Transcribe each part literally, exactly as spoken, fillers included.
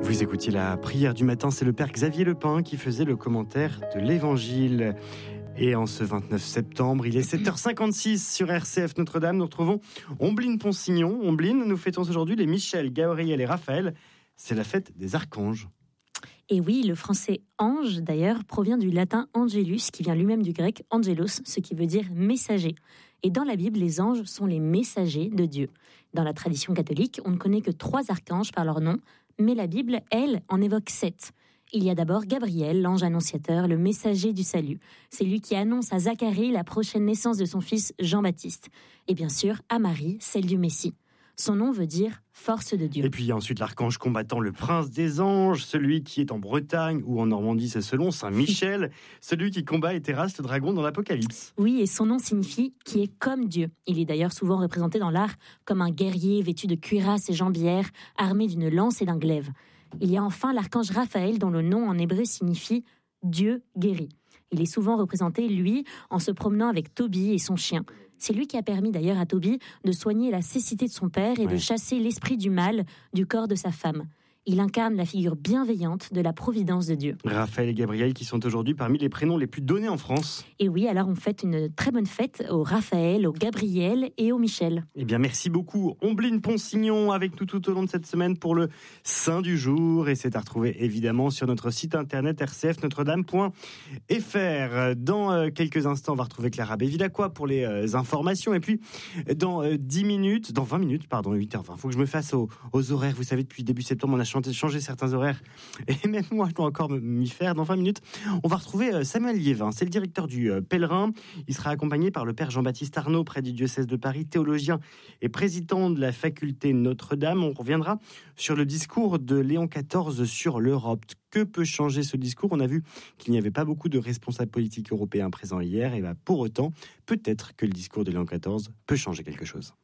Vous écoutiez la prière du matin, c'est le père Xavier Lepin qui faisait le commentaire de l'Évangile. Et en ce vingt-neuf septembre, il est sept heures cinquante-six sur R C F Notre-Dame. Nous retrouvons Ombline Ponsignon. Ombline, nous fêtons aujourd'hui les Michel, Gabriel et Raphaël. C'est la fête des archanges. Et oui, le français ange, d'ailleurs, provient du latin angelus, qui vient lui-même du grec angelos, ce qui veut dire messager. Et dans la Bible, les anges sont les messagers de Dieu. Dans la tradition catholique, on ne connaît que trois archanges par leur nom, mais la Bible, elle, en évoque sept. Il y a d'abord Gabriel, l'ange annonciateur, le messager du salut. C'est lui qui annonce à Zacharie la prochaine naissance de son fils Jean-Baptiste. Et bien sûr, à Marie, celle du Messie. Son nom veut dire force de Dieu. Et puis il y a ensuite l'archange combattant, le prince des anges, celui qui est en Bretagne ou en Normandie, c'est selon Saint-Michel, celui qui combat et terrasse le dragon dans l'Apocalypse. Oui, et son nom signifie qui est comme Dieu. Il est d'ailleurs souvent représenté dans l'art comme un guerrier vêtu de cuirasse et jambières, armé d'une lance et d'un glaive. Il y a enfin l'archange Raphaël, dont le nom en hébreu signifie Dieu guérit. Il est souvent représenté, lui, en se promenant avec Tobie et son chien. C'est lui qui a permis d'ailleurs à Tobie de soigner la cécité de son père et ouais. de chasser l'esprit du mal du corps de sa femme. Il incarne la figure bienveillante de la providence de Dieu. Raphaël et Gabriel qui sont aujourd'hui parmi les prénoms les plus donnés en France. Et oui, alors on fête une très bonne fête au Raphaël, au Gabriel et au Michel. Eh bien merci beaucoup Ombline Ponsignon avec nous tout au long de cette semaine pour le Saint du jour. Et c'est à retrouver évidemment sur notre site internet r c f notre dame point f r. Dans quelques instants, on va retrouver Clara Bévilacqua pour les informations. Et puis dans dix minutes, dans vingt minutes, pardon, huit heures vingt, il faut que je me fasse aux, aux horaires. Vous savez, depuis début septembre, on a changer certains horaires et même moi je dois encore m'y faire. Dans vingt minutes on va retrouver Samuel Liévin, c'est le directeur du Pèlerin. Il sera accompagné par le père Jean-Baptiste Arnaud, près du diocèse de Paris, théologien et président de la faculté Notre-Dame. On reviendra sur le discours de Léon quatorze sur l'Europe. Que peut changer ce discours? On a vu qu'il n'y avait pas beaucoup de responsables politiques européens présents hier, et bien pour autant peut-être que le discours de Léon quatorze peut changer quelque chose.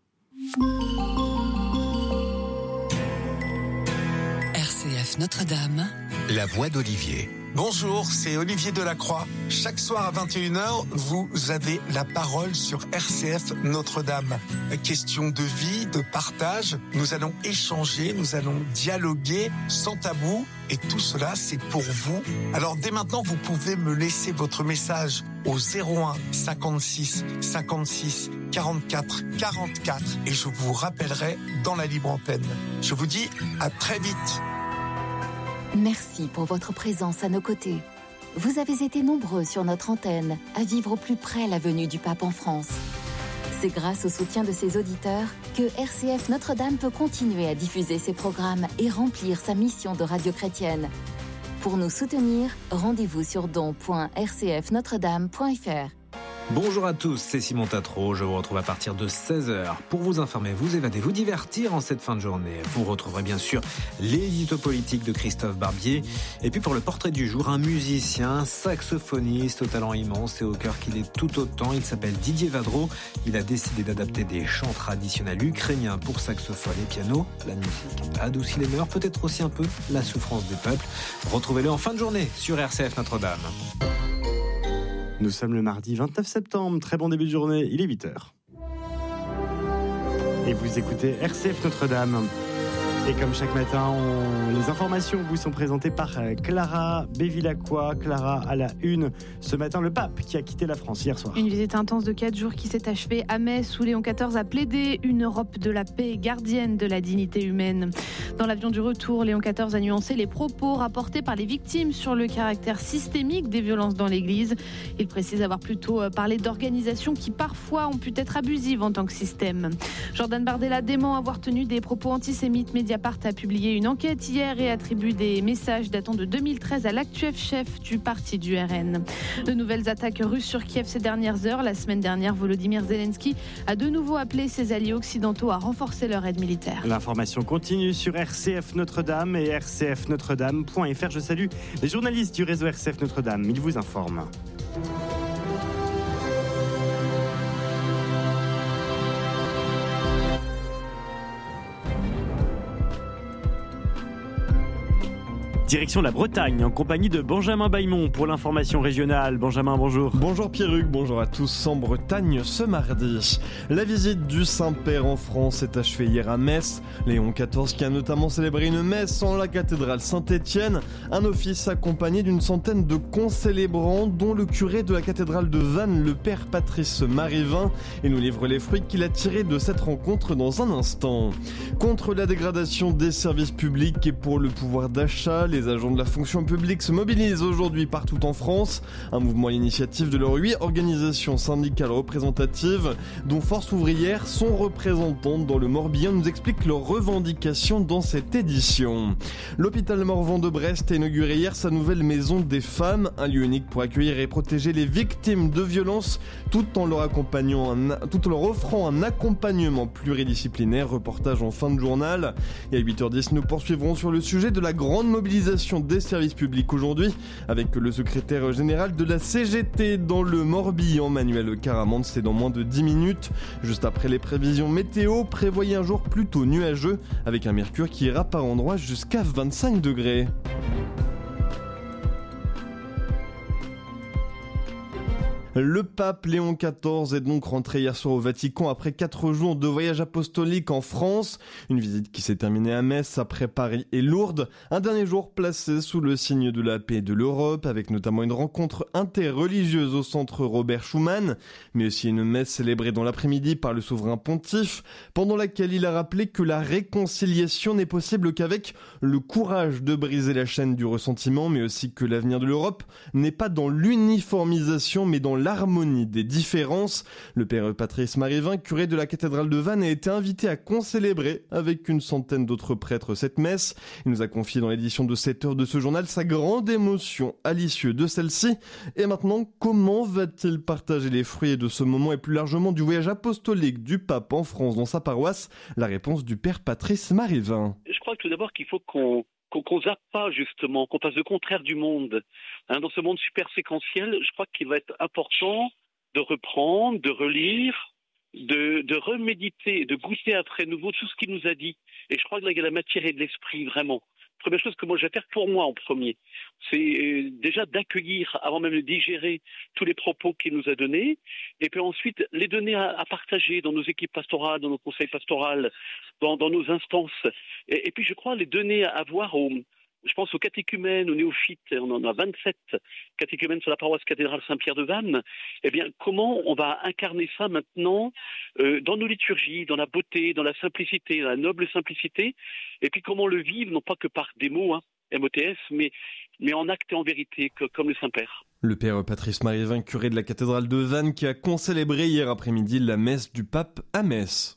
R C F Notre-Dame, la voix d'Olivier. Bonjour, c'est Olivier Delacroix. Chaque soir à vingt et une heures, vous avez la parole sur R C F Notre-Dame. Question de vie, de partage, nous allons échanger, nous allons dialoguer sans tabou. Et tout cela, c'est pour vous. Alors dès maintenant, vous pouvez me laisser votre message au zéro un cinquante-six cinquante-six quarante-quatre quarante-quatre et je vous rappellerai dans la libre antenne. Je vous dis à très vite. Merci pour votre présence à nos côtés. Vous avez été nombreux sur notre antenne à vivre au plus près la venue du pape en France. C'est grâce au soutien de ses auditeurs que R C F Notre-Dame peut continuer à diffuser ses programmes et remplir sa mission de radio chrétienne. Pour nous soutenir, rendez-vous sur don point r c f notre dame point f r. Bonjour à tous, c'est Simon Tatro, je vous retrouve à partir de seize heures pour vous informer, vous évader, vous divertir en cette fin de journée. Vous retrouverez bien sûr l'édito politique de Christophe Barbier. Et puis pour le portrait du jour, un musicien, saxophoniste au talent immense et au cœur qu'il est tout autant. Il s'appelle Didier Vadreau. Il a décidé d'adapter des chants traditionnels ukrainiens pour saxophone et piano. La musique adoucit les mœurs, peut-être aussi un peu la souffrance des peuples. Retrouvez-le en fin de journée sur R C F Notre-Dame. Nous sommes le mardi vingt-neuf septembre, très bon début de journée, il est huit heures. Et vous écoutez R C F Notre-Dame. Et comme chaque matin, on... les informations vous sont présentées par Clara Bévilacqua. Clara à la une. Ce matin, le pape qui a quitté la France hier soir. Une visite intense de quatre jours qui s'est achevée à Metz où Léon quatorze a plaidé une Europe de la paix, gardienne de la dignité humaine. Dans l'avion du retour, Léon quatorze a nuancé les propos rapportés par les victimes sur le caractère systémique des violences dans l'Église. Il précise avoir plutôt parlé d'organisations qui parfois ont pu être abusives en tant que système. Jordan Bardella dément avoir tenu des propos antisémites. Mediapart a publié une enquête hier et attribue des messages datant de deux mille treize à l'actuel chef du parti du R N. De nouvelles attaques russes sur Kiev ces dernières heures. La semaine dernière, Volodymyr Zelensky a de nouveau appelé ses alliés occidentaux à renforcer leur aide militaire. L'information continue sur R C F Notre-Dame et r c f notre dame point f r. Je salue les journalistes du réseau R C F Notre-Dame. Ils vous informent. Direction la Bretagne, en compagnie de Benjamin Bailmont pour l'information régionale. Benjamin, bonjour. Bonjour Pierruc, bonjour à tous. En Bretagne ce mardi, la visite du Saint-Père en France s'est achevée hier à Metz. Léon quatorze qui a notamment célébré une messe en la cathédrale Saint-Étienne. Un office accompagné d'une centaine de concélébrants, dont le curé de la cathédrale de Vannes, le père Patrice Marivin. Il nous livre les fruits qu'il a tirés de cette rencontre dans un instant. Contre la dégradation des services publics et pour le pouvoir d'achat, les agents de la fonction publique se mobilisent aujourd'hui partout en France. Un mouvement à l'initiative de leurs huit organisations syndicales représentatives, dont Force ouvrière sont représentantes dans le Morbihan, nous expliquent leurs revendications dans cette édition. L'hôpital Morvan de Brest a inauguré hier sa nouvelle maison des femmes, un lieu unique pour accueillir et protéger les victimes de violences, tout en leur accompagnant, un, tout en leur offrant un accompagnement pluridisciplinaire. Reportage en fin de journal. Et à huit heures dix, nous poursuivrons sur le sujet de la grande mobilisation des services publics aujourd'hui, avec le secrétaire général de la C G T dans le Morbihan, Manuel Caramande. C'est dans moins de dix minutes. Juste après les prévisions météo, prévoyez un jour plutôt nuageux, avec un mercure qui ira par endroits jusqu'à vingt-cinq degrés. Le pape Léon quatorze est donc rentré hier soir au Vatican après quatre jours de voyage apostolique en France. Une visite qui s'est terminée à Metz après Paris et Lourdes. Un dernier jour placé sous le signe de la paix et de l'Europe, avec notamment une rencontre interreligieuse au centre Robert Schuman, mais aussi une messe célébrée dans l'après-midi par le souverain pontife, pendant laquelle il a rappelé que la réconciliation n'est possible qu'avec le courage de briser la chaîne du ressentiment, mais aussi que l'avenir de l'Europe n'est pas dans l'uniformisation, mais dans l'harmonie des différences. Le père Patrice Marivin, curé de la cathédrale de Vannes, a été invité à concélébrer avec une centaine d'autres prêtres cette messe. Il nous a confié dans l'édition de sept heures de ce journal sa grande émotion à l'issue de celle-ci. Et maintenant, comment va-t-il partager les fruits de ce moment et plus largement du voyage apostolique du pape en France dans sa paroisse? La réponse du père Patrice Marivin. Je crois tout d'abord qu'il faut qu'on qu'on qu'on zappe pas justement, qu'on fasse le contraire du monde. Hein, dans ce monde super séquentiel, je crois qu'il va être important de reprendre, de relire, de, de reméditer, de goûter après nouveau tout ce qu'il nous a dit. Et je crois que là, il y a la matière et de l'esprit, vraiment. Première chose que moi je vais faire pour moi en premier, c'est déjà d'accueillir, avant même de digérer, tous les propos qu'il nous a donnés, et puis ensuite les donner à, à partager dans nos équipes pastorales, dans nos conseils pastoraux, dans, dans nos instances. Et, et puis je crois les donner à voir aux, je pense aux catéchumènes, aux néophytes, on en a vingt-sept catéchumènes sur la paroisse cathédrale Saint-Pierre de Vannes. Eh bien, comment on va incarner ça maintenant euh, dans nos liturgies, dans la beauté, dans la simplicité, dans la noble simplicité, et puis comment le vivre, non pas que par des mots, hein, M O T S, mais, mais en acte et en vérité, que, comme le Saint-Père. Le père Patrice Marivin, curé de la cathédrale de Vannes, qui a concélébré hier après-midi la messe du pape à Metz.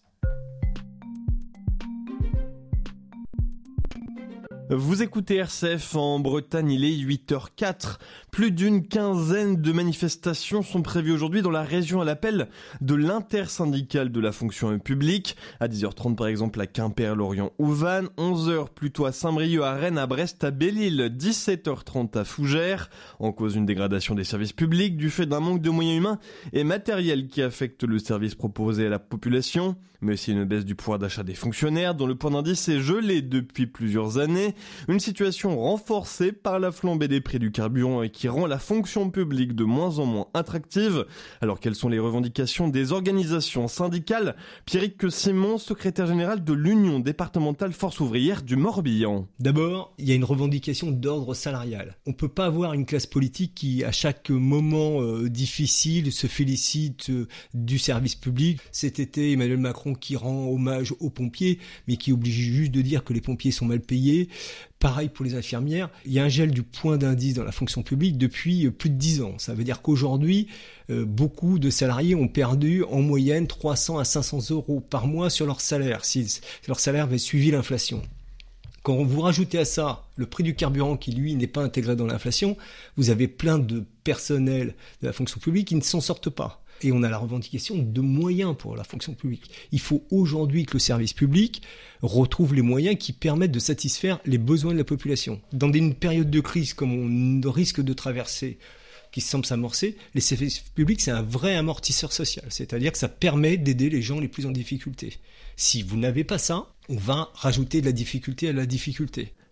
Vous écoutez R C F en Bretagne, il est huit heures quatre. Plus d'une quinzaine de manifestations sont prévues aujourd'hui dans la région à l'appel de l'intersyndicale de la fonction publique. À dix heures trente par exemple à Quimper, Lorient ou Vannes, onze heures plutôt à Saint-Brieuc, à Rennes, à Brest, à Belle-Île, dix-sept heures trente à Fougères. En cause une dégradation des services publics du fait d'un manque de moyens humains et matériels qui affecte le service proposé à la population, mais aussi une baisse du pouvoir d'achat des fonctionnaires dont le point d'indice est gelé depuis plusieurs années. Une situation renforcée par la flambée des prix du carburant et qui rend la fonction publique de moins en moins attractive. Alors quelles sont les revendications des organisations syndicales? Pierrick Simon, secrétaire général de l'Union départementale Force ouvrière du Morbihan. D'abord, il y a une revendication d'ordre salarial. On ne peut pas avoir une classe politique qui, à chaque moment euh, difficile, se félicite euh, du service public. Cet été, Emmanuel Macron qui rend hommage aux pompiers, mais qui oblige juste de dire que les pompiers sont mal payés. Pareil pour les infirmières. Il y a un gel du point d'indice dans la fonction publique depuis plus de dix ans. Ça veut dire qu'aujourd'hui, euh, beaucoup de salariés ont perdu en moyenne trois cents à cinq cents euros par mois sur leur salaire, si leur salaire avait suivi l'inflation. Quand vous rajoutez à ça le prix du carburant qui, lui, n'est pas intégré dans l'inflation, vous avez plein de personnels de la fonction publique qui ne s'en sortent pas. Et on a la revendication de moyens pour la fonction publique. Il faut aujourd'hui que le service public retrouve les moyens qui permettent de satisfaire les besoins de la population. Dans une période de crise comme on risque de traverser, qui semble s'amorcer, les services publics, c'est un vrai amortisseur social. C'est-à-dire que ça permet d'aider les gens les plus en difficulté. Si vous n'avez pas ça, on va rajouter de la difficulté à la difficulté.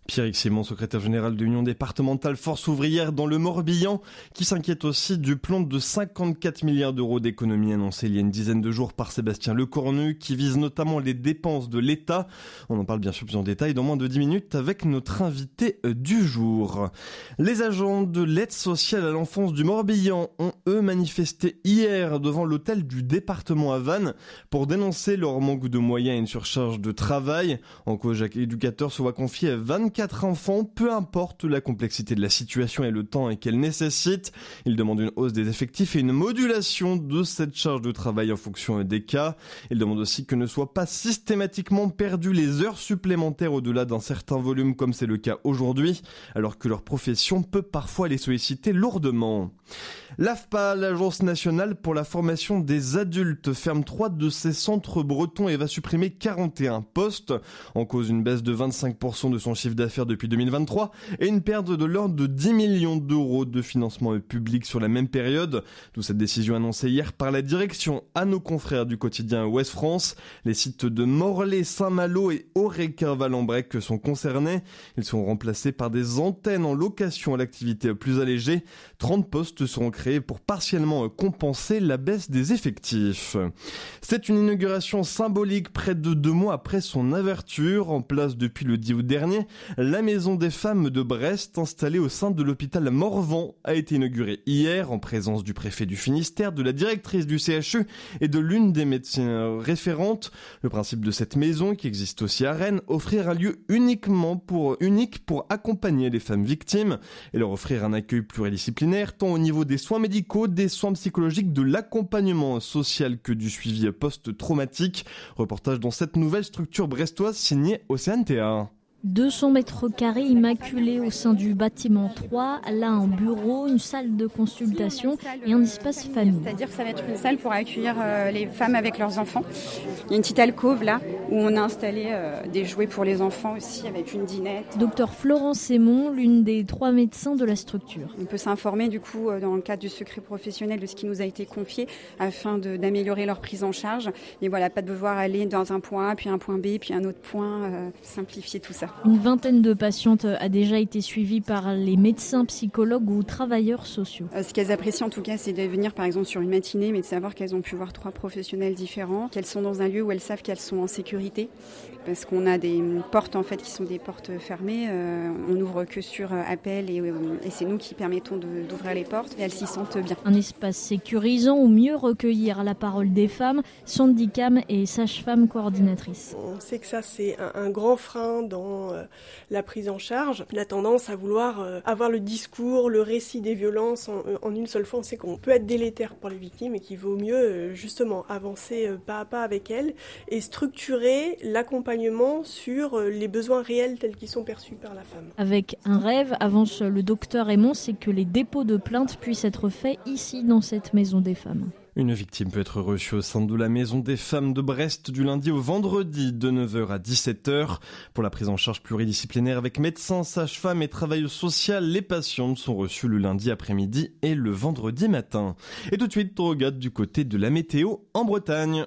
Pierrick Simon, secrétaire général de l'Union départementale Force ouvrière dans le Morbihan, qui s'inquiète aussi du plan de cinquante-quatre milliards d'euros d'économie annoncé il y a une dizaine de jours par Sébastien Lecornu, qui vise notamment les dépenses de l'État. On en parle bien sûr plus en détail dans moins de dix minutes avec notre invité du jour. Les agents de l'aide sociale à l'enfance du Morbihan ont eux manifesté hier devant l'hôtel du département à Vannes pour dénoncer leur manque de moyens et une surcharge de travail. En cause, chaque éducateur se voit confier à vingt-quatre enfants, peu importe la complexité de la situation et le temps qu'elle nécessite. Il demande une hausse des effectifs et une modulation de cette charge de travail en fonction des cas. Il demande aussi que ne soient pas systématiquement perdues les heures supplémentaires au-delà d'un certain volume comme c'est le cas aujourd'hui, alors que leur profession peut parfois les solliciter lourdement. L'A F P A, l'Agence nationale pour la formation des adultes, ferme trois de ses centres bretons et va supprimer quarante et un postes. En cause, une baisse de vingt-cinq pour cent de son chiffre d'affaires depuis deux mille vingt-trois et une perte de l'ordre de dix millions d'euros de financement public sur la même période. D'où cette décision annoncée hier par la direction à nos confrères du quotidien Ouest France. Les sites de Morlaix, Saint-Malo et Oreca-Valenbrec sont concernés. Ils sont remplacés par des antennes en location à l'activité plus allégée. trente postes seront créés pour partiellement compenser la baisse des effectifs. C'est une inauguration symbolique près de deux mois après son ouverture. En place depuis le dix août dernier, la Maison des femmes de Brest, installée au sein de l'hôpital Morvan, a été inaugurée hier en présence du préfet du Finistère, de la directrice du C H U et de l'une des médecins référentes. Le principe de cette maison, qui existe aussi à Rennes, offrir un lieu uniquement pour, unique pour accompagner les femmes victimes et leur offrir un accueil pluridisciplinaire, tant au niveau des soins médicaux, des soins psychologiques, de l'accompagnement social que du suivi post-traumatique. Reportage dans cette nouvelle structure brestoise signée Océane Théa. deux cents mètres carrés immaculés au sein du bâtiment trois, là un bureau, une salle de consultation et un espace famille. C'est-à-dire que ça va être une salle pour accueillir euh, les femmes avec leurs enfants. Il y a une petite alcôve là où on a installé euh, des jouets pour les enfants aussi avec une dinette. Docteur Florence Sémon, l'une des trois médecins de la structure. On peut s'informer du coup euh, dans le cadre du secret professionnel de ce qui nous a été confié afin de, d'améliorer leur prise en charge. Mais voilà, pas de devoir aller dans un point A, puis un point B, puis un autre point, euh, simplifier tout ça. Une vingtaine de patientes a déjà été suivie par les médecins, psychologues ou travailleurs sociaux. Euh, ce qu'elles apprécient en tout cas, c'est de venir par exemple sur une matinée, mais de savoir qu'elles ont pu voir trois professionnels différents, qu'elles sont dans un lieu où elles savent qu'elles sont en sécurité, parce qu'on a des portes en fait qui sont des portes fermées. Euh, on n'ouvre que sur appel et, euh, et c'est nous qui permettons de, d'ouvrir les portes et elles s'y sentent bien. Un espace sécurisant où mieux recueillir la parole des femmes, Sandicam et sage-femme coordinatrice. On sait que ça c'est un, un grand frein dans euh, la prise en charge. La tendance à vouloir euh, avoir le discours, le récit des violences en, en une seule fois. On sait qu'on peut être délétère pour les victimes et qu'il vaut mieux euh, justement avancer euh, pas à pas avec elles et structurer l'accompagnement sur euh, les besoins réels tels qu'ils sont perçus par la femme. Avec un rêve, avance le docteur Raymond, c'est que les dépôts de plaintes puissent être faits ici dans cette maison des femmes. Une victime peut être reçue au sein de la Maison des femmes de Brest du lundi au vendredi de neuf heures à dix-sept heures. Pour la prise en charge pluridisciplinaire avec médecins, sages-femmes et travailleuses sociales, les patientes sont reçues le lundi après-midi et le vendredi matin. Et tout de suite, on regarde du côté de la météo en Bretagne.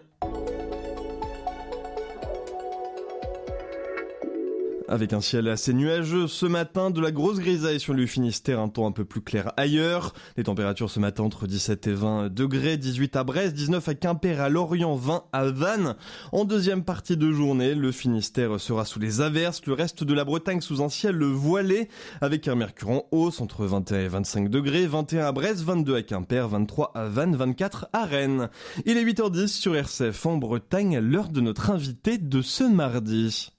Avec un ciel assez nuageux ce matin, de la grosse grisaille sur le Finistère, un temps un peu plus clair ailleurs. Les températures ce matin entre dix-sept et vingt degrés, dix-huit à Brest, dix-neuf à Quimper, à Lorient, vingt à Vannes. En deuxième partie de journée, le Finistère sera sous les averses, le reste de la Bretagne sous un ciel voilé, avec un mercure en hausse entre vingt et un et vingt-cinq degrés, vingt et un à Brest, vingt-deux à Quimper, vingt-trois à Vannes, vingt-quatre à Rennes. Il est huit heures dix sur R C F en Bretagne, l'heure de notre invité de ce mardi.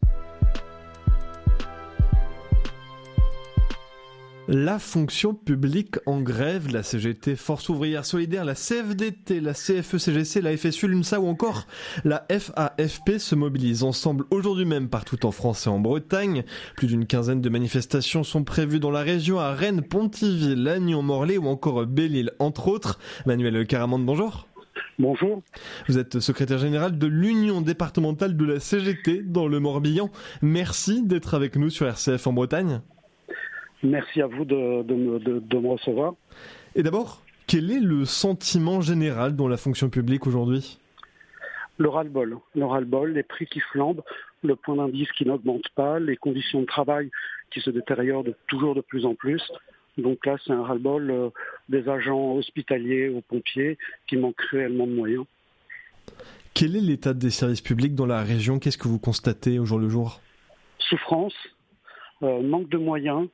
La fonction publique en grève, la C G T, Force ouvrière solidaire, la C F D T, la C F E C G C, la F S U, l'UNSA ou encore la F A F P se mobilisent ensemble aujourd'hui même partout en France et en Bretagne. Plus d'une quinzaine de manifestations sont prévues dans la région à Rennes, Pontivy, Lannion, Morlaix ou encore Belle-Île entre autres. Manuel Caramande, bonjour. Bonjour. Vous êtes secrétaire général de l'Union départementale de la C G T dans le Morbihan. Merci d'être avec nous sur R C F en Bretagne. Merci à vous de, de, me, de, de me recevoir. Et d'abord, quel est le sentiment général dans la fonction publique aujourd'hui ? Le ras-le-bol. Le ras-le-bol, les prix qui flambent. le point d'indice qui n'augmente pas, les conditions de travail qui se détériorent de, toujours de plus en plus. Donc là, c'est un ras-le-bol euh, des agents hospitaliers aux pompiers qui manquent cruellement de moyens. Quel est l'état des services publics dans la région ? Qu'est-ce que vous constatez au jour le jour ? Souffrance, euh, manque de moyens,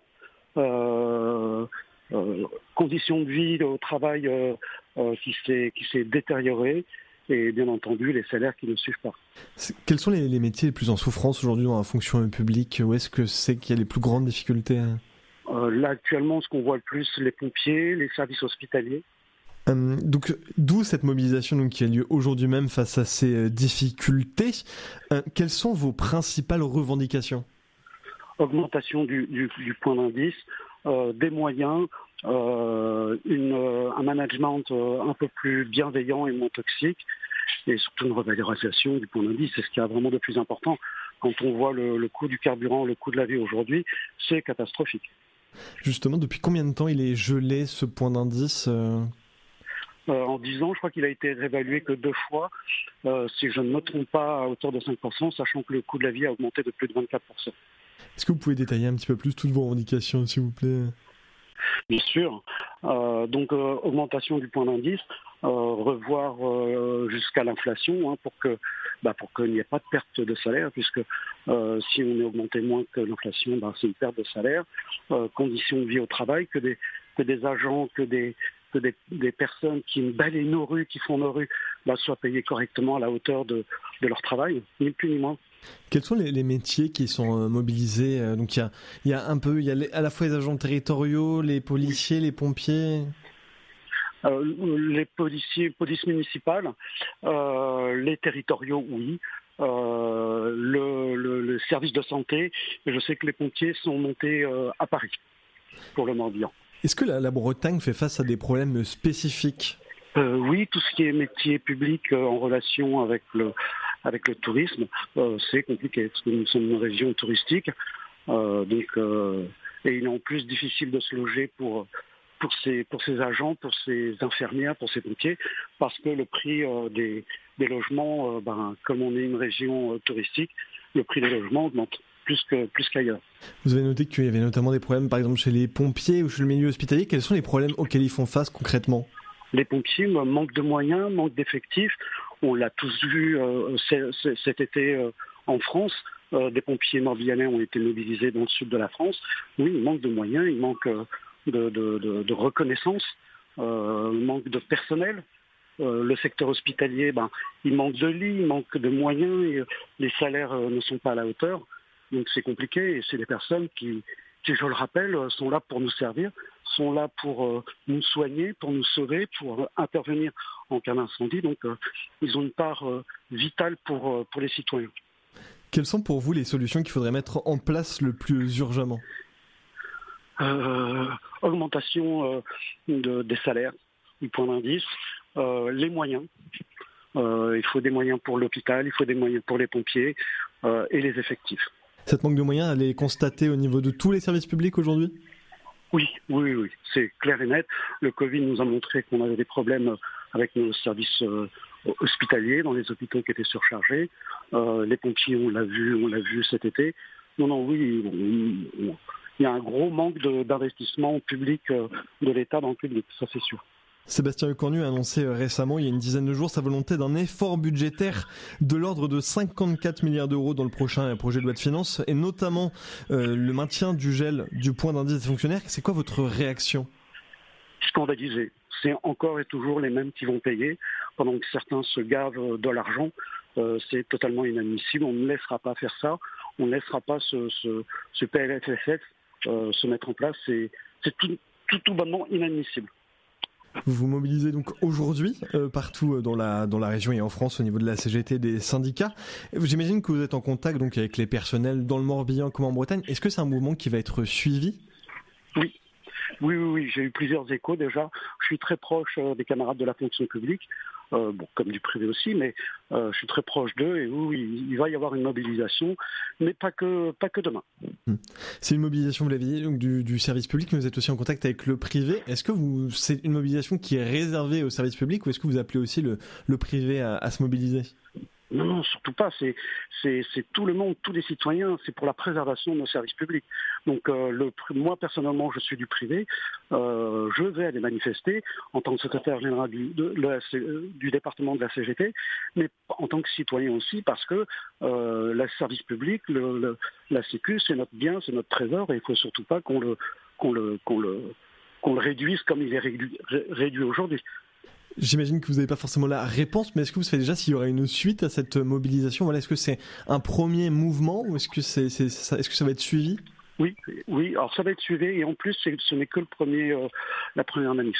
euh, euh, conditions de vie au travail euh, euh, qui s'est, qui s'est détériorée et bien entendu les salaires qui ne suivent pas. Quels sont les, les métiers les plus en souffrance aujourd'hui dans la fonction publique ? Où est-ce que c'est qu'il y a les plus grandes difficultés ? euh, Là actuellement, ce qu'on voit le plus, les pompiers, les services hospitaliers. Euh, donc, d'où cette mobilisation donc, qui a lieu aujourd'hui même face à ces euh, difficultés. Euh, quelles sont vos principales revendications ? Augmentation du, du, du point d'indice, euh, des moyens, euh, une, euh, un management euh, un peu plus bienveillant et moins toxique, et surtout une revalorisation du point d'indice. C'est ce qui est vraiment de plus important. Quand on voit le, le coût du carburant, le coût de la vie aujourd'hui, c'est catastrophique. Justement, depuis combien de temps il est gelé ce point d'indice euh... Euh, en dix ans, je crois qu'il a été réévalué que deux fois, euh, si je ne me trompe pas, à hauteur de cinq pour cent, sachant que le coût de la vie a augmenté de plus de vingt-quatre pour cent. Est-ce que vous pouvez détailler un petit peu plus toutes vos revendications, s'il vous plaît ? Bien sûr. Euh, donc, euh, augmentation du point d'indice, euh, revoir euh, jusqu'à l'inflation hein, pour que, bah, pour qu'il n'y ait pas de perte de salaire, puisque euh, si on est augmenté moins que l'inflation, bah, c'est une perte de salaire. Euh, conditions de vie au travail, que des, que des agents, que des que des, des personnes qui balayent nos rues, qui font nos rues, bah, soient payées correctement à la hauteur de, de leur travail, ni plus ni moins. Quels sont les, les métiers qui sont euh, mobilisés ? Donc il y a, y a un peu, il y a les, à la fois les agents territoriaux, les policiers, les pompiers. Euh, les policiers, police municipale, euh, les territoriaux, oui. Euh, le, le, le service de santé. Et je sais que les pompiers sont montés euh, à Paris pour le Morbihan. Est-ce que la, la Bretagne fait face à des problèmes spécifiques ? euh, Oui, tout ce qui est métier public euh, en relation avec le, avec le tourisme, euh, c'est compliqué parce que nous sommes une région touristique. Euh, donc, euh, et il est en plus difficile de se loger pour, pour, ces, pour ces agents, pour ces infirmières, pour ces pompiers, parce que le prix euh, des, des logements, euh, ben, comme on est une région euh, touristique, le prix des logements augmente. Plus, que, plus qu'ailleurs. Vous avez noté qu'il y avait notamment des problèmes, par exemple, chez les pompiers ou chez le milieu hospitalier. Quels sont les problèmes auxquels ils font face concrètement ? Les pompiers, manque de moyens, manque d'effectifs. On l'a tous vu euh, c- c- cet été euh, en France. Euh, des pompiers morbihanais ont été mobilisés dans le sud de la France. Oui, il manque de moyens, il manque euh, de, de, de, de reconnaissance, euh, il manque de personnel. Euh, le secteur hospitalier, ben, il manque de lits, il manque de moyens, et, euh, les salaires euh, ne sont pas à la hauteur. Donc c'est compliqué et c'est des personnes qui, qui, je le rappelle, sont là pour nous servir, sont là pour euh, nous soigner, pour nous sauver, pour euh, intervenir en cas d'incendie. Donc euh, ils ont une part euh, vitale pour, euh, pour les citoyens. Quelles sont pour vous les solutions qu'il faudrait mettre en place le plus urgemment ? euh, Augmentation euh, de, des salaires, du point d'indice, euh, les moyens. Euh, il faut des moyens pour l'hôpital, il faut des moyens pour les pompiers euh, et les effectifs. Cette manque de moyens, elle est constatée au niveau de tous les services publics aujourd'hui ? Oui, oui, oui, c'est clair et net. Le Covid nous a montré qu'on avait des problèmes avec nos services euh, hospitaliers, dans les hôpitaux qui étaient surchargés. Euh, les pompiers, on l'a vu, on l'a vu cet été. Non, non, oui, on, on, il y a un gros manque de, d'investissement public euh, de l'État dans le public, ça c'est sûr. Sébastien Lecornu a annoncé récemment, il y a une dizaine de jours, sa volonté d'un effort budgétaire de l'ordre de cinquante-quatre milliards d'euros dans le prochain projet de loi de finances, et notamment euh, le maintien du gel du point d'indice des fonctionnaires. C'est quoi votre réaction ? Scandalisé. C'est encore et toujours les mêmes qui vont payer, pendant que certains se gavent de l'argent. Euh, c'est totalement inadmissible. On ne laissera pas faire ça. On ne laissera pas ce, ce, ce P L F S F euh, se mettre en place. C'est, c'est tout, tout, tout bonnement inadmissible. Vous vous mobilisez donc aujourd'hui euh, partout dans la, dans la région et en France au niveau de la C G T, des syndicats. J'imagine que vous êtes en contact donc avec les personnels dans le Morbihan comme en Bretagne. Est-ce que c'est un mouvement qui va être suivi ? Oui. Oui, oui, oui, j'ai eu plusieurs échos déjà. Je suis très proche euh, des camarades de la fonction publique, euh, bon, comme du privé aussi, mais euh, je suis très proche d'eux et oui, oui, il va y avoir une mobilisation, mais pas que, pas que demain. C'est une mobilisation, vous l'avez dit, donc du, du service public, mais vous êtes aussi en contact avec le privé. Est-ce que vous, c'est une mobilisation qui est réservée au service public ou est-ce que vous appelez aussi le, le privé à, à se mobiliser ? Non, non, surtout pas. C'est, c'est, c'est tout le monde, tous les citoyens. C'est pour la préservation de nos services publics. Donc, euh, le, moi, personnellement, je suis du privé. Euh, je vais aller manifester en tant que secrétaire général du, de, la, du département de la C G T, mais en tant que citoyen aussi, parce que euh, le service public, le, le, la Sécu, c'est notre bien, c'est notre trésor, et il ne faut surtout pas qu'on le, qu'on le, qu'on le, qu'on le réduise comme il est réduit, réduit aujourd'hui. J'imagine que vous n'avez pas forcément la réponse, mais est-ce que vous savez déjà s'il y aura une suite à cette mobilisation ? Voilà, est-ce que c'est un premier mouvement ou est-ce que, c'est, c'est, ça, est-ce que ça va être suivi ? Oui, oui. Alors ça va être suivi et en plus, c'est, ce n'est que le premier, euh, la première manif.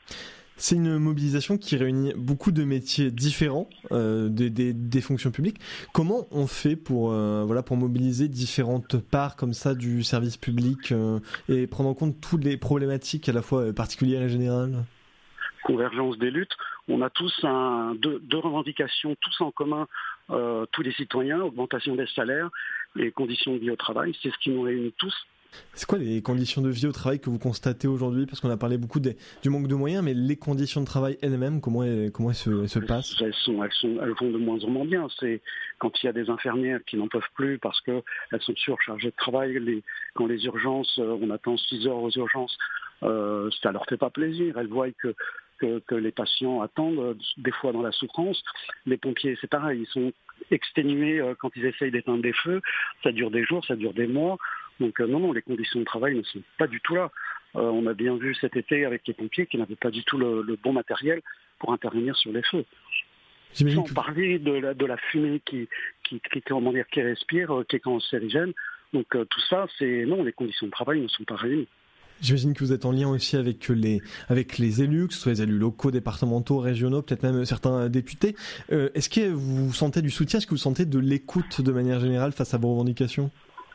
C'est une mobilisation qui réunit beaucoup de métiers différents euh, des, des, des fonctions publiques. Comment on fait pour, euh, voilà, pour mobiliser différentes parts comme ça du service public euh, et prendre en compte toutes les problématiques à la fois particulières et générales ? Convergence des luttes, on a tous un, deux, deux revendications, tous en commun, euh, tous les citoyens, augmentation des salaires, les conditions de vie au travail, c'est ce qui nous réunit tous. C'est quoi les conditions de vie au travail que vous constatez aujourd'hui ? Parce qu'on a parlé beaucoup des, du manque de moyens, mais les conditions de travail elles-mêmes, comment elles, comment elles, se, elles se passent ? elles, sont, elles, sont, elles vont de moins en moins bien. C'est quand il y a des infirmières qui n'en peuvent plus parce qu'elles sont surchargées de travail, les, quand les urgences, on attend six heures aux urgences, euh, ça leur fait pas plaisir. Elles voient que Que, que les patients attendent, des fois dans la souffrance. Les pompiers, c'est pareil, ils sont exténués quand ils essayent d'éteindre des feux. Ça dure des jours, ça dure des mois. Donc euh, non, non, les conditions de travail ne sont pas du tout là. Euh, on a bien vu cet été avec les pompiers qui n'avaient pas du tout le, le bon matériel pour intervenir sur les feux. J'imagine Sans que... parler de la, de la fumée qui, qui, qui, comment dire, qui respire, qui est cancérigène. Donc euh, tout ça, c'est non, les conditions de travail ne sont pas réunies. J'imagine que vous êtes en lien aussi avec les, avec les élus, que ce soit les élus locaux, départementaux, régionaux, peut-être même certains députés. Euh, est-ce que vous sentez du soutien ? Est-ce que vous sentez de l'écoute de manière générale face à vos revendications ?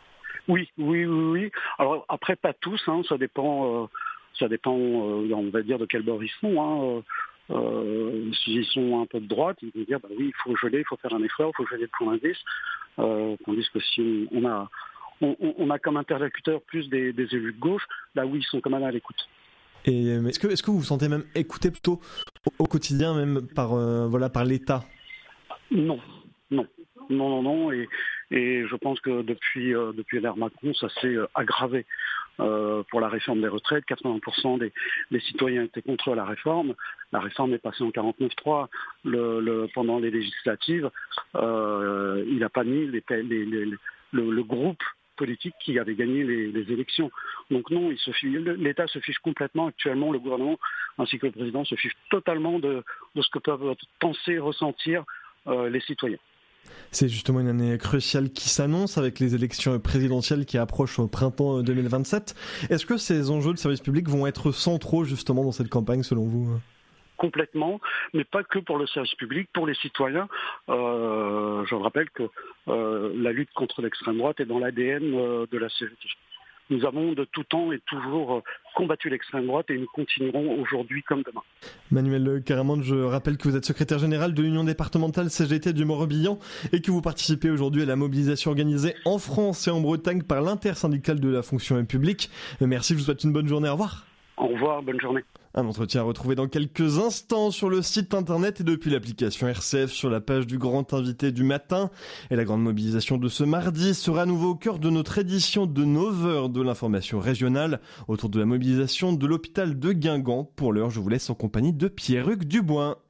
Oui, oui, oui, oui. Alors après, pas tous, hein, ça dépend, euh, ça dépend euh, on va dire, de quel bord ils sont. Hein. Euh, S'ils sont un peu de droite, ils vont dire bah oui, il faut geler, il faut faire un effort, il faut geler le point d'indice. Euh, tandis que si on a... On, on a comme interlocuteur plus des, des élus de gauche, là où ils sont quand même à l'écoute. Et est-ce que, est-ce que vous vous sentez même écouté plutôt au, au quotidien, même par, euh, voilà, par l'État ? Non, non, non, non, non. Et, et je pense que depuis, euh, depuis l'ère Macron, ça s'est euh, aggravé. Euh, pour la réforme des retraites, quatre-vingts pour cent des, des citoyens étaient contre la réforme. La réforme est passée en quarante-neuf trois le, le, pendant les législatives. Euh, il n'a pas mis les, les, les, le, le groupe politique qui avait gagné les, les élections. Donc non, il se fiche, l'État se fiche complètement actuellement, le gouvernement ainsi que le président se fichent totalement de, de ce que peuvent penser, ressentir euh, les citoyens. C'est justement une année cruciale qui s'annonce avec les élections présidentielles qui approchent au printemps deux mille vingt-sept. Est-ce que ces enjeux de service public vont être centraux justement dans cette campagne selon vous ? Complètement, mais pas que pour le service public, pour les citoyens. Euh, je rappelle que euh, la lutte contre l'extrême droite est dans l'A D N euh, de la C G T. Nous avons de tout temps et toujours combattu l'extrême droite et nous continuerons aujourd'hui comme demain. Manuel Caramande, je rappelle que vous êtes secrétaire général de l'Union départementale C G T du Morbihan et que vous participez aujourd'hui à la mobilisation organisée en France et en Bretagne par l'intersyndicale de la fonction publique. Merci, je vous souhaite une bonne journée, au revoir. Au revoir, bonne journée. Un entretien à retrouver dans quelques instants sur le site internet et depuis l'application R C F sur la page du grand invité du matin. Et la grande mobilisation de ce mardi sera à nouveau au cœur de notre édition de neuf heures de l'information régionale autour de la mobilisation de l'hôpital de Guingamp. Pour l'heure, je vous laisse en compagnie de Pierre-Hugues Dubois.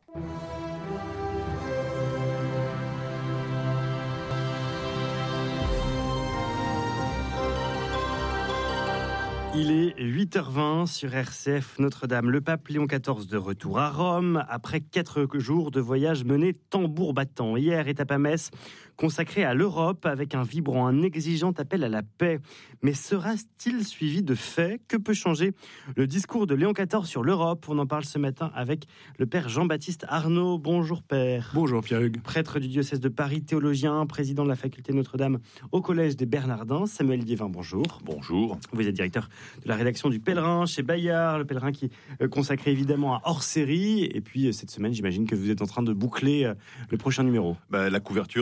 Il est huit heures vingt sur R C F Notre-Dame. Le pape Léon quatorze de retour à Rome après quatre jours de voyage mené tambour battant. Hier, étape à Metz consacrée à l'Europe avec un vibrant, un exigeant appel à la paix. Mais sera-t-il suivi de faits ? Que peut changer le discours de Léon quatorze sur l'Europe ? On en parle ce matin avec le père Jean-Baptiste Arnaud. Bonjour père. Bonjour Pierre-Hugues. Prêtre du diocèse de Paris, théologien, président de la faculté Notre-Dame au collège des Bernardins. Samuel Liévin, bonjour. Bonjour. Vous êtes directeur de la rédaction du Pèlerin chez Bayard, le Pèlerin qui est consacré évidemment à hors-série. Et puis cette semaine, j'imagine que vous êtes en train de boucler le prochain numéro. Bah, la couverture évidemment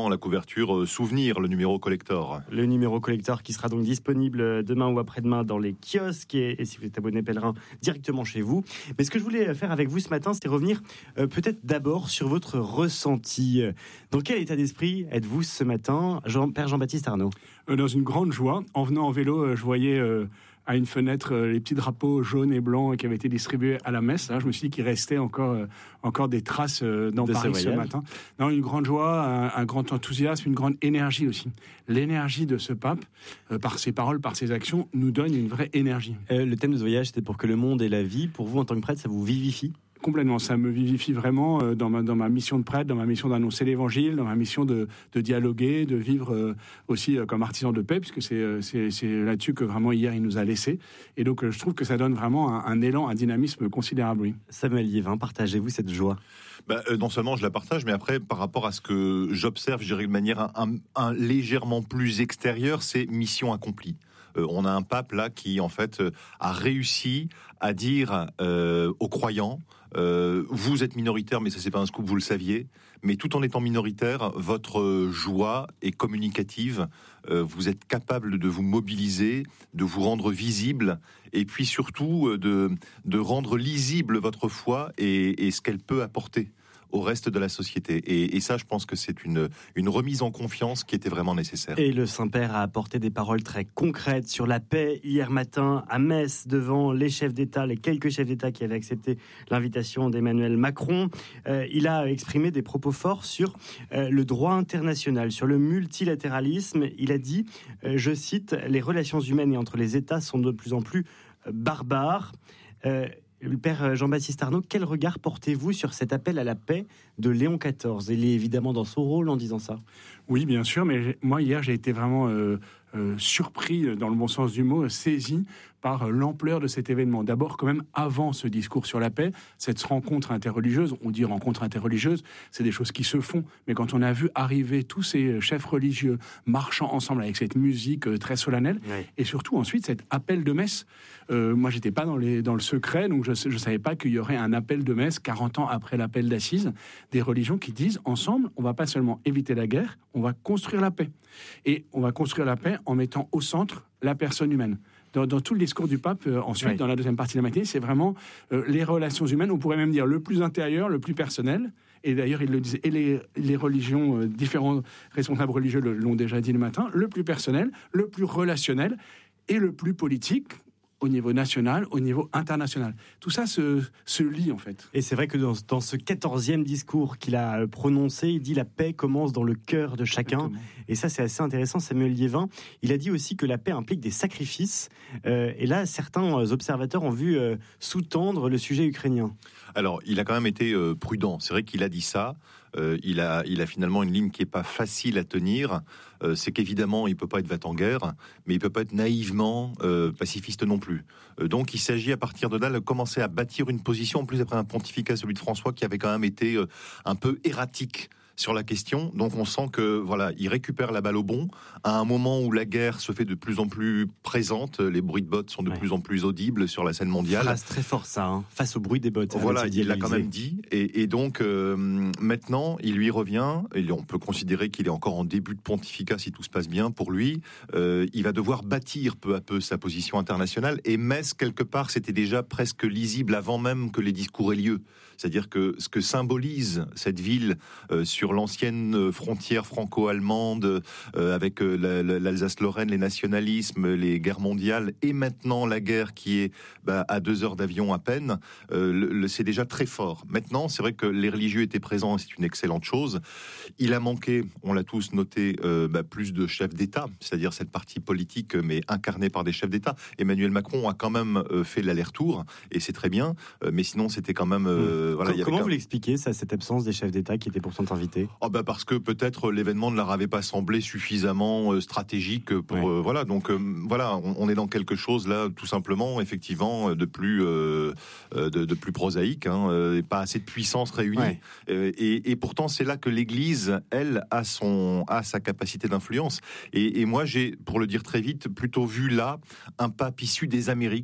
également la couverture euh, souvenir, le numéro collector. Le numéro collector qui sera donc disponible demain ou après-demain dans les kiosques et, et si vous êtes abonné pèlerin, directement chez vous. Mais ce que je voulais faire avec vous ce matin, c'est revenir euh, peut-être d'abord sur votre ressenti. Dans quel état d'esprit êtes-vous ce matin, Jean, Père Jean-Baptiste Arnaud ? euh, Dans une grande joie. En venant en vélo, euh, je voyais... Euh à une fenêtre, euh, les petits drapeaux jaunes et blancs qui avaient été distribués à la messe. Là, je me suis dit qu'il restait encore, euh, encore des traces euh, dans de Paris ce, ce matin. Non, une grande joie, un, un grand enthousiasme, une grande énergie aussi. L'énergie de ce pape, euh, par ses paroles, par ses actions, nous donne une vraie énergie. Euh, le thème de ce voyage, c'était pour que le monde et la vie, pour vous en tant que prêtre, ça vous vivifie ? Complètement, ça me vivifie vraiment euh, dans, ma, dans ma mission de prêtre, dans ma mission d'annoncer l'évangile, dans ma mission de, de dialoguer, de vivre euh, aussi euh, comme artisan de paix, puisque c'est, euh, c'est, c'est là-dessus que vraiment hier il nous a laissés. Et donc euh, je trouve que ça donne vraiment un, un élan, un dynamisme considérable. Oui. Samuel Liévin, partagez-vous cette joie ? Bah, euh, non seulement je la partage, mais après, par rapport à ce que j'observe, je dirais de manière un, un, un légèrement plus extérieure, c'est mission accomplie. Euh, on a un pape là qui en fait euh, a réussi à dire euh, aux croyants euh, vous êtes minoritaire, mais ça c'est pas un scoop, vous le saviez, mais tout en étant minoritaire, votre joie est communicative, euh, vous êtes capable de vous mobiliser, de vous rendre visible, et puis surtout de, de rendre lisible votre foi et, et ce qu'elle peut apporter au reste de la société. Et, et ça, je pense que c'est une, une remise en confiance qui était vraiment nécessaire. Et le Saint-Père a apporté des paroles très concrètes sur la paix hier matin à Metz, devant les chefs d'État, les quelques chefs d'État qui avaient accepté l'invitation d'Emmanuel Macron. Euh, il a exprimé des propos forts sur euh, le droit international, sur le multilatéralisme. Il a dit, euh, je cite, « Les relations humaines et entre les États sont de plus en plus euh, barbares euh, ». Le Père Jean-Baptiste Arnaud, quel regard portez-vous sur cet appel à la paix de Léon quatorze ? Il est évidemment dans son rôle en disant ça. Oui, bien sûr, mais moi, hier, j'ai été vraiment euh, euh, surpris, dans le bon sens du mot, saisi par l'ampleur de cet événement. D'abord, quand même, avant ce discours sur la paix, cette rencontre interreligieuse, on dit rencontre interreligieuse, c'est des choses qui se font, mais quand on a vu arriver tous ces chefs religieux marchant ensemble avec cette musique euh, très solennelle, oui. Et surtout ensuite cet appel de messe, euh, moi j'étais pas dans, les, dans le secret, donc je ne savais pas qu'il y aurait un appel de messe quarante ans après l'appel d'Assise, des religions qui disent ensemble, on va pas seulement éviter la guerre, on va construire la paix. Et on va construire la paix en mettant au centre la personne humaine. Dans, dans tout le discours du pape, euh, ensuite, oui. Dans la deuxième partie de la matinée, c'est vraiment euh, les relations humaines, on pourrait même dire le plus intérieur, le plus personnel, et d'ailleurs, il le disait, et les, les religions, euh, différents responsables religieux l'ont déjà dit le matin, le plus personnel, le plus relationnel, et le plus politique, au niveau national, au niveau international. Tout ça se, se lie, en fait. Et c'est vrai que dans, dans ce quatorzième discours qu'il a prononcé, il dit « La paix commence dans le cœur de chacun ». Exactement. Et ça, c'est assez intéressant. Samuel Liévin, il a dit aussi que la paix implique des sacrifices. Euh, et là, certains observateurs ont vu euh, sous-tendre le sujet ukrainien. Alors, il a quand même été euh, prudent. C'est vrai qu'il a dit ça. Euh, il a, il a finalement une ligne qui est pas facile à tenir. Euh, c'est qu'évidemment, il peut pas être va-t-en-guerre, mais il peut pas être naïvement euh, pacifiste non plus. Euh, donc, il s'agit à partir de là de commencer à bâtir une position, en plus après un pontificat, celui de François, qui avait quand même été euh, un peu erratique sur la question. Donc on sent que voilà, il récupère la balle au bon à un moment où la guerre se fait de plus en plus présente, les bruits de bottes sont de ouais. plus en plus audibles sur la scène mondiale. Phrase très fort ça, hein, face au bruit des bottes. Voilà, il l'a quand même dit. Et, et donc euh, maintenant, il lui revient. Et on peut considérer qu'il est encore en début de pontificat si tout se passe bien pour lui. Euh, il va devoir bâtir peu à peu sa position internationale. Et Metz quelque part, c'était déjà presque lisible avant même que les discours aient lieu. C'est-à-dire que ce que symbolise cette ville euh, sur l'ancienne frontière franco-allemande, euh, avec euh, la, la, l'Alsace-Lorraine, les nationalismes, les guerres mondiales, et maintenant la guerre qui est bah, à deux heures d'avion à peine, euh, le, le, c'est déjà très fort. Maintenant, c'est vrai que les religieux étaient présents, c'est une excellente chose. Il a manqué, on l'a tous noté, euh, bah, plus de chefs d'État, c'est-à-dire cette partie politique, mais incarnée par des chefs d'État. Emmanuel Macron a quand même euh, fait l'aller-retour, et c'est très bien, euh, mais sinon c'était quand même... Euh, mmh. voilà, Com- comment quand... vous l'expliquez, ça, cette absence des chefs d'État qui étaient pourtant invités ? Oh bah parce que peut-être l'événement ne leur avait pas semblé suffisamment euh, stratégique pour ouais. euh, voilà donc euh, voilà on, on est dans quelque chose là tout simplement effectivement de plus euh, de, de plus prosaïque hein, euh, et pas assez de puissance réunie ouais. euh, et, et pourtant c'est là que l'Église elle a son a sa capacité d'influence et, et moi j'ai pour le dire très vite plutôt vu là un pape issu des Amériques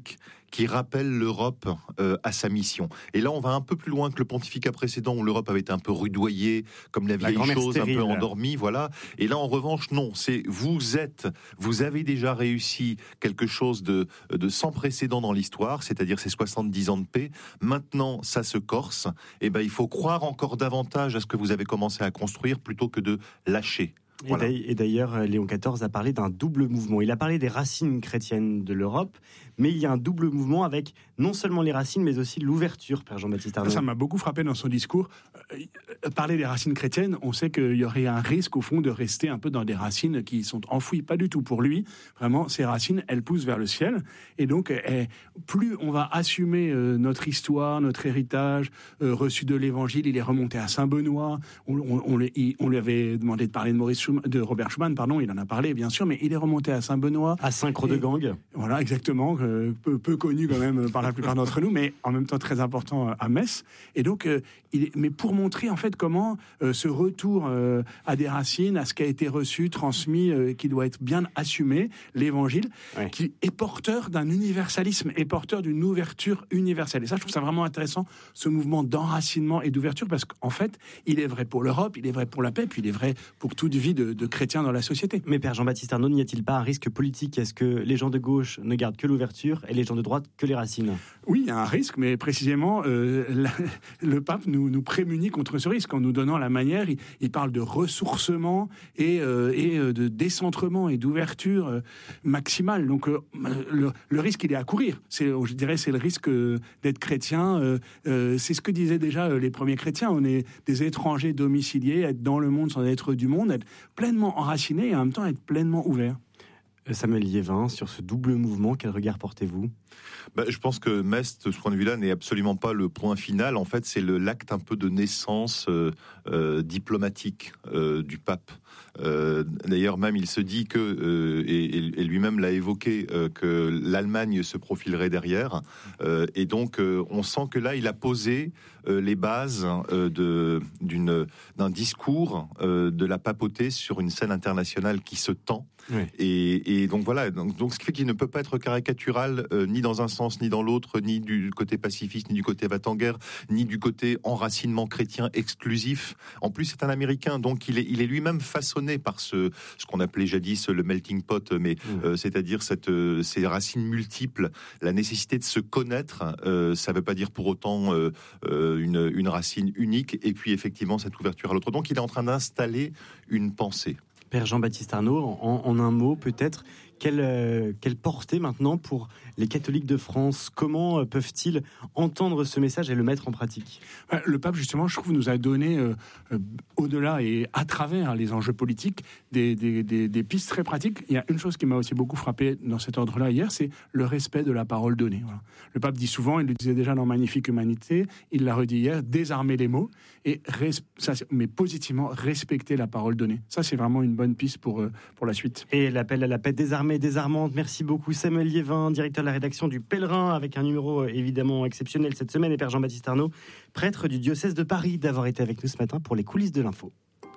qui rappelle l'Europe euh, à sa mission. Et là, on va un peu plus loin que le pontificat précédent, où l'Europe avait été un peu rudoyée, comme la vieille la chose, stérile. un peu endormie, voilà. Et là, en revanche, non, c'est vous êtes, vous avez déjà réussi quelque chose de, de sans précédent dans l'histoire, c'est-à-dire ces soixante-dix ans de paix. Maintenant, ça se corse. Et ben, il faut croire encore davantage à ce que vous avez commencé à construire plutôt que de lâcher. Voilà. Et d'ailleurs, Léon quatorze a parlé d'un double mouvement. Il a parlé des racines chrétiennes de l'Europe, mais il y a un double mouvement avec non seulement les racines, mais aussi l'ouverture, Père Jean-Baptiste Arnaud. Ça m'a beaucoup frappé dans son discours. Euh, parler des racines chrétiennes, on sait qu'il y aurait un risque, au fond, de rester un peu dans des racines qui sont enfouies. Pas du tout pour lui. Vraiment, ces racines, elles poussent vers le ciel. Et donc, eh, plus on va assumer euh, notre histoire, notre héritage euh, reçu de l'Évangile, il est remonté à Saint-Benoît. On, on, on, on lui avait demandé de parler de Maurice Schumann, de Robert Schumann, pardon, il en a parlé, bien sûr, mais il est remonté à Saint-Benoît. À Saint-Croix-de-Gang. Voilà, exactement. Euh, peu, peu connu quand même par la plupart d'entre nous, mais en même temps très important à Metz. Et donc, euh, il est, mais pour montrer en fait comment euh, ce retour euh, à des racines, à ce qui a été reçu, transmis, euh, qui doit être bien assumé, l'Évangile, ouais. qui est porteur d'un universalisme, est porteur d'une ouverture universelle. Et ça, je trouve ça vraiment intéressant, ce mouvement d'enracinement et d'ouverture, parce qu'en fait, il est vrai pour l'Europe, il est vrai pour la paix, puis il est vrai pour toute vie de, de chrétiens dans la société. Mais Père Jean-Baptiste Arnaud, n'y a-t-il pas un risque politique ? Est-ce que les gens de gauche ne gardent que l'ouverture et les gens de droite que les racines ? Oui, il y a un risque, mais précisément, euh, la, le pape nous, nous prémunit contre ce risque en nous donnant la manière. Il, il parle de ressourcement et, euh, et de décentrement et d'ouverture euh, maximale. Donc, euh, le, le risque, il est à courir. C'est, je dirais, c'est le risque euh, d'être chrétien. Euh, euh, c'est ce que disaient déjà euh, les premiers chrétiens. On est des étrangers domiciliés, être dans le monde sans être du monde, être pleinement enraciné et en même temps être pleinement ouvert. Samuel Liévin, sur ce double mouvement, quel regard portez-vous ? Bah, je pense que Metz, de ce point de vue-là, n'est absolument pas le point final. En fait, c'est le, l'acte un peu de naissance euh, euh, diplomatique euh, du pape. Euh, d'ailleurs, même, il se dit que, euh, et, et lui-même l'a évoqué, euh, que l'Allemagne se profilerait derrière. Euh, et donc, euh, on sent que là, il a posé euh, les bases euh, de, d'une, d'un discours euh, de la papauté sur une scène internationale qui se tend. Oui. Et, et donc voilà, donc, donc ce qui fait qu'il ne peut pas être caricatural euh, ni dans un sens ni dans l'autre, ni du côté pacifiste, ni du côté va-t-en-guerre, ni du côté enracinement chrétien exclusif. En plus, c'est un Américain, donc il est, il est lui-même façonné par ce, ce qu'on appelait jadis le melting pot, mais mmh. euh, c'est-à-dire cette, euh, ces racines multiples, la nécessité de se connaître. Euh, ça ne veut pas dire pour autant euh, euh, une, une racine unique. Et puis effectivement cette ouverture à l'autre. Donc il est en train d'installer une pensée. Père Jean-Baptiste Arnaud, en, en un mot peut-être, quelle, euh, quelle portée maintenant pour les catholiques de France ? Comment euh, peuvent-ils entendre ce message et le mettre en pratique ? Le pape, justement, je trouve, nous a donné, euh, euh, au-delà et à travers les enjeux politiques, des, des, des, des pistes très pratiques. Il y a une chose qui m'a aussi beaucoup frappé dans cet ordre-là hier, c'est le respect de la parole donnée. Voilà. Le pape dit souvent, il le disait déjà dans Magnifique Humanité, il l'a redit hier, désarmer les mots, et res- ça, mais positivement respecter la parole donnée. Ça, c'est vraiment une bonne piste pour, euh, pour la suite. Et l'appel à la paix désarmée désarmante. Merci beaucoup Samuel Liévin, directeur de la rédaction du Pèlerin, avec un numéro évidemment exceptionnel cette semaine, et Père Jean-Baptiste Arnaud, prêtre du diocèse de Paris, d'avoir été avec nous ce matin pour les coulisses de l'info.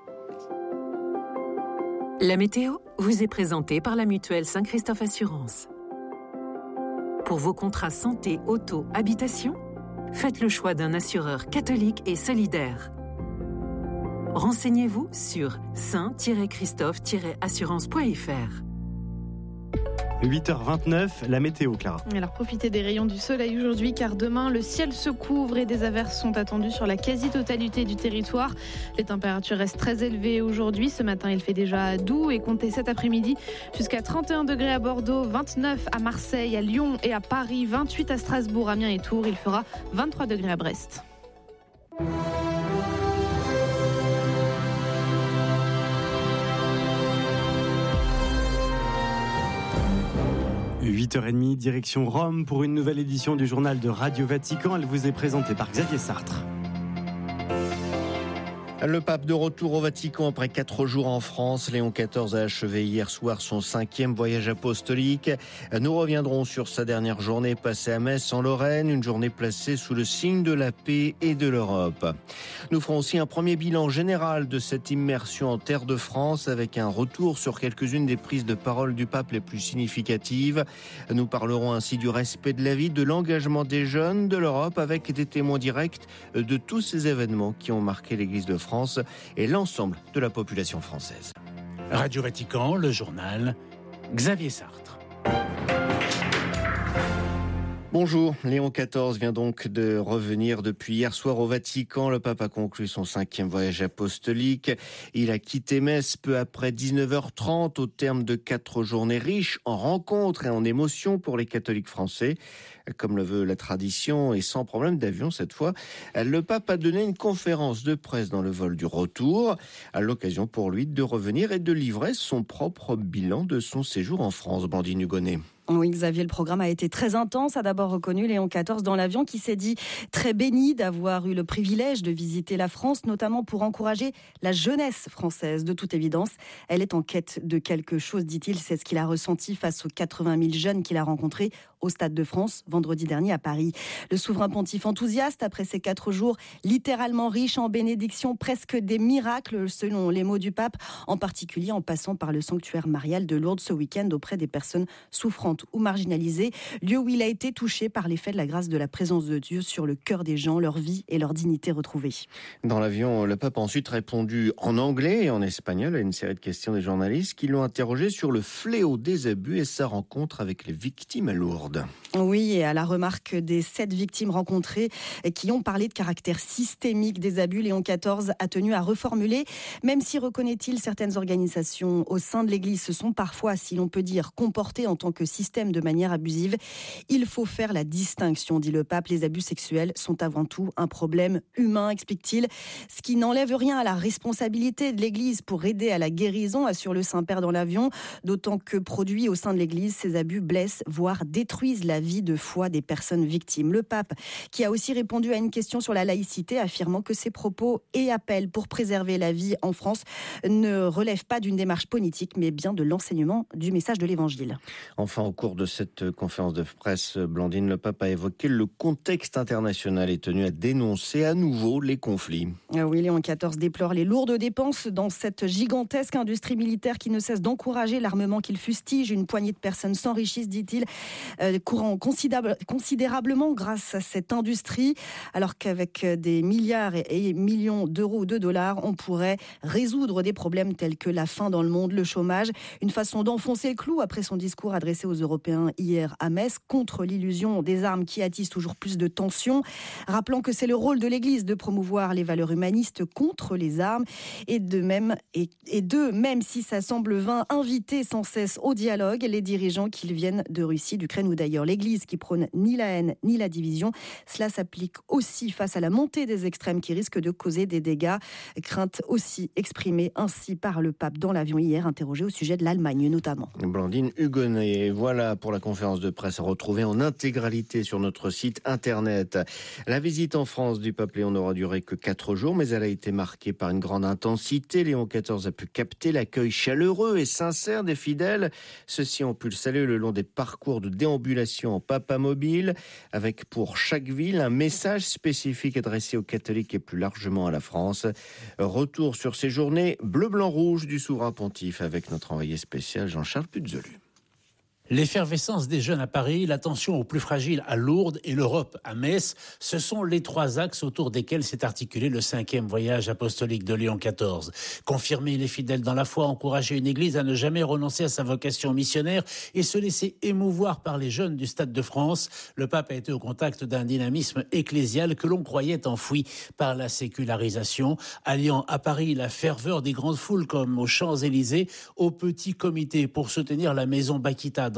La météo vous est présentée par la mutuelle Saint-Christophe Assurance. Pour vos contrats santé, auto, habitation, faites le choix d'un assureur catholique et solidaire. Renseignez-vous sur saint christophe assurance point f r. huit heures vingt-neuf, la météo, Clara. Alors profitez des rayons du soleil aujourd'hui, car demain le ciel se couvre et des averses sont attendues sur la quasi-totalité du territoire. Les températures restent très élevées aujourd'hui. Ce matin, il fait déjà doux et comptez cet après-midi jusqu'à trente et un degrés à Bordeaux, vingt-neuf à Marseille, à Lyon et à Paris, vingt-huit à Strasbourg, Amiens et Tours. Il fera vingt-trois degrés à Brest. huit heures trente, direction Rome pour une nouvelle édition du journal de Radio Vatican. Elle vous est présentée par Xavier Sartre. Le pape de retour au Vatican après quatre jours en France. Léon quatorze a achevé hier soir son cinquième voyage apostolique. Nous reviendrons sur sa dernière journée passée à Metz en Lorraine, une journée placée sous le signe de la paix et de l'Europe. Nous ferons aussi un premier bilan général de cette immersion en terre de France avec un retour sur quelques-unes des prises de parole du pape les plus significatives. Nous parlerons ainsi du respect de la vie, de l'engagement des jeunes, de l'Europe avec des témoins directs de tous ces événements qui ont marqué l'Église de France et l'ensemble de la population française. Radio Vatican, le journal, Xavier Sartre. Bonjour, Léon quatorze vient donc de revenir depuis hier soir au Vatican. Le pape a conclu son cinquième voyage apostolique. Il a quitté Metz peu après dix-neuf heures trente au terme de quatre journées riches en rencontres et en émotions pour les catholiques français. Comme le veut la tradition et sans problème d'avion cette fois, le pape a donné une conférence de presse dans le vol du retour, à l'occasion pour lui de revenir et de livrer son propre bilan de son séjour en France. Blandine Hugonnet. Oui, Xavier, le programme a été très intense. A d'abord reconnu Léon quatorze dans l'avion qui s'est dit très béni d'avoir eu le privilège de visiter la France, notamment pour encourager la jeunesse française. De toute évidence, elle est en quête de quelque chose, dit-il. C'est ce qu'il a ressenti face aux quatre-vingt mille jeunes qu'il a rencontrés au Stade de France vendredi dernier à Paris. Le souverain pontife enthousiaste après ces quatre jours littéralement riches en bénédictions, presque des miracles selon les mots du pape, en particulier en passant par le sanctuaire marial de Lourdes ce week-end auprès des personnes souffrantes ou marginalisées, lieu où il a été touché par l'effet de la grâce de la présence de Dieu sur le cœur des gens, leur vie et leur dignité retrouvée. Dans l'avion, le pape a ensuite répondu en anglais et en espagnol à une série de questions des journalistes qui l'ont interrogé sur le fléau des abus et sa rencontre avec les victimes à Lourdes. Oui, et à la remarque des sept victimes rencontrées qui ont parlé de caractère systémique des abus, Léon quatorze a tenu à reformuler, même si, reconnaît-il, certaines organisations au sein de l'Église se sont parfois, si l'on peut dire, comportées en tant que système de manière abusive. Il faut faire la distinction, dit le pape. Les abus sexuels sont avant tout un problème humain, explique-t-il, ce qui n'enlève rien à la responsabilité de l'Église pour aider à la guérison, assure le Saint-Père dans l'avion, d'autant que produits au sein de l'Église, ces abus blessent, voire détruisent la vie de foi des personnes victimes. Le pape, qui a aussi répondu à une question sur la laïcité, affirmant que ses propos et appels pour préserver la vie en France ne relèvent pas d'une démarche politique, mais bien de l'enseignement du message de l'Évangile. Enfin, au cours de cette conférence de presse, Blandine, le pape a évoqué le contexte international et tenu à dénoncer à nouveau les conflits. Oui, Léon quatorze déplore les lourdes dépenses dans cette gigantesque industrie militaire qui ne cesse d'encourager l'armement qu'il fustige. Une poignée de personnes s'enrichissent, dit-il, euh, courant considérable, considérablement grâce à cette industrie, alors qu'avec des milliards et, et millions d'euros ou de dollars, on pourrait résoudre des problèmes tels que la faim dans le monde, le chômage. Une façon d'enfoncer le clou après son discours adressé aux Européens hier à Metz contre l'illusion des armes qui attise toujours plus de tensions, rappelant que c'est le rôle de l'Église de promouvoir les valeurs humanistes contre les armes et de même, et, et de, même si ça semble vain, inviter sans cesse au dialogue les dirigeants qu'ils viennent de Russie, d'Ukraine ou d'ailleurs. L'Église qui prône ni la haine ni la division, cela s'applique aussi face à la montée des extrêmes qui risquent de causer des dégâts. Crainte aussi exprimée ainsi par le pape dans l'avion hier, interrogé au sujet de l'Allemagne notamment. Blandine Hugonnet, voilà pour la conférence de presse à retrouver en intégralité sur notre site internet. La visite en France du pape Léon n'aura duré que quatre jours, mais elle a été marquée par une grande intensité. Léon quatorze a pu capter l'accueil chaleureux et sincère des fidèles. Ceux-ci ont pu le saluer le long des parcours de déambulation en papamobile, avec pour chaque ville un message spécifique adressé aux catholiques et plus largement à la France. Retour sur ces journées bleu, blanc, rouge du souverain pontife avec notre envoyé spécial Jean-Charles Puzolu. L'effervescence des jeunes à Paris, l'attention aux plus fragiles à Lourdes et l'Europe à Metz, ce sont les trois axes autour desquels s'est articulé le cinquième voyage apostolique de Léon quatorze. Confirmer les fidèles dans la foi, encourager une église à ne jamais renoncer à sa vocation missionnaire et se laisser émouvoir par les jeunes du Stade de France. Le pape a été au contact d'un dynamisme ecclésial que l'on croyait enfoui par la sécularisation, alliant à Paris la ferveur des grandes foules comme aux Champs-Élysées, au petit comité pour soutenir la maison Bakita dans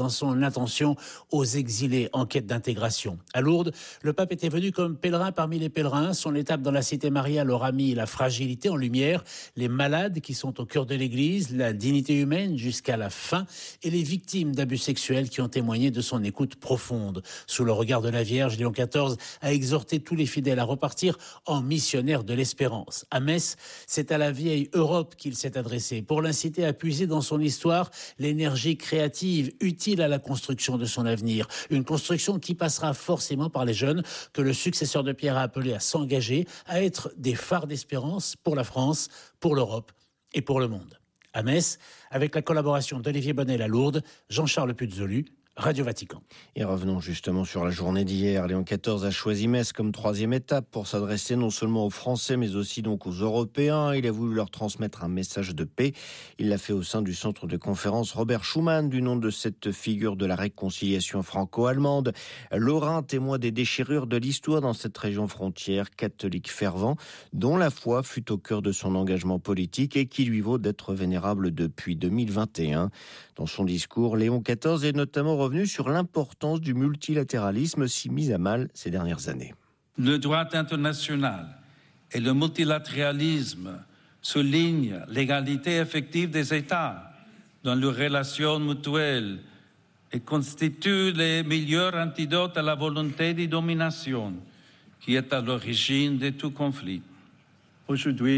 dans son attention aux exilés en quête d'intégration. À Lourdes, le pape était venu comme pèlerin parmi les pèlerins. Son étape dans la cité mariale aura mis la fragilité en lumière, les malades qui sont au cœur de l'Église, la dignité humaine jusqu'à la fin et les victimes d'abus sexuels qui ont témoigné de son écoute profonde. Sous le regard de la Vierge, Léon quatorze a exhorté tous les fidèles à repartir en missionnaires de l'espérance. À Metz, c'est à la vieille Europe qu'il s'est adressé pour l'inciter à puiser dans son histoire l'énergie créative utile à la construction de son avenir. Une construction qui passera forcément par les jeunes que le successeur de Pierre a appelé à s'engager, à être des phares d'espérance pour la France, pour l'Europe et pour le monde. À Metz, avec la collaboration d'Olivier Bonnel à Lourdes, Jean-Charles Puzolu, Radio Vatican. Et revenons justement sur la journée d'hier. Léon quatorze a choisi Metz comme troisième étape pour s'adresser non seulement aux Français mais aussi donc aux Européens. Il a voulu leur transmettre un message de paix. Il l'a fait au sein du centre de conférence Robert Schuman, du nom de cette figure de la réconciliation franco-allemande. Lorrain, témoin des déchirures de l'histoire dans cette région frontière, catholique fervent, dont la foi fut au cœur de son engagement politique et qui lui vaut d'être vénérable depuis deux mille vingt et un. Dans son discours, Léon quatorze est notamment revenu sur l'importance du multilatéralisme si mis à mal ces dernières années. Le droit international et le multilatéralisme soulignent l'égalité effective des États dans leurs relations mutuelles et constituent les meilleurs antidotes à la volonté de domination qui est à l'origine de tout conflit. Aujourd'hui,